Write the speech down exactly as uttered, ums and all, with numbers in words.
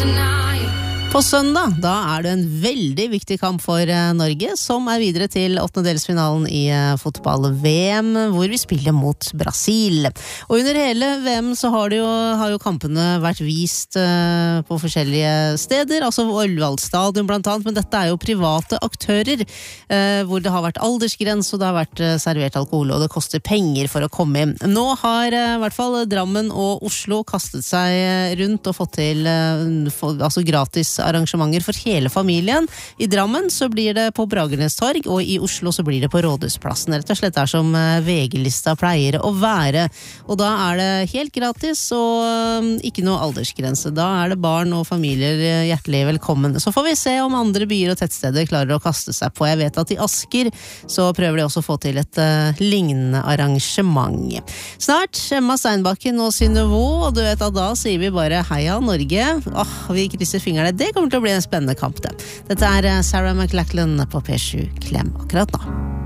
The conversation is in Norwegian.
På søndag, da er det en veldig viktig kamp for Norge, som er videre til åttendedelsfinalen i fotball-V M, hvor vi spiller mot Brasil. Og under hele V M så har, det jo, har jo kampene vært vist uh, på forskjellige steder, altså Ullevål stadion blant annet, men dette er jo private aktører, uh, hvor det har vært aldersgrense, og det har vært uh, servert alkohol, og det koster penger for å komme inn. Nå har uh, i hvert fall Drammen og Oslo kastet seg rundt og fått til uh, for, altså gratis arrangementer for hele familien. I Drammen så blir det på Bragernes torg, og i Oslo så blir det på Rådhusplassen. Rett og slett er som V G-lista pleier å være. Og da er det helt gratis og ikke noe aldersgrense. Da er det barn og familier hjertelig velkommen. Så får vi se om andre byer og tettsteder klarer å kaste seg på. Jeg vet at i Asker så prøver de også å få til et uh, lignende arrangement. Snart Emma Steinbakken og Synnøve, og du vet at da sier vi bare heia Norge. Åh, vi krysser fingrene. Det kommer til å bli en spennende kamp det. Dette er Sarah McLachlan på P sju Klem akkurat nå.